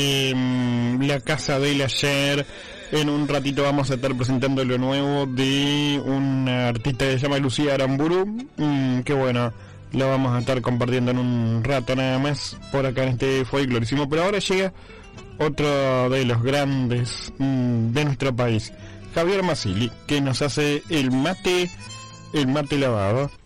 La Casa del Ayer. En un ratito vamos a estar presentando lo nuevo de una artista que se llama Lucía Aramburu, que bueno, lo vamos a estar compartiendo en un rato nada más por acá en este folclorísimo. Pero ahora llega otro de los grandes de nuestro país, Javier Masili, que nos hace el mate lavado.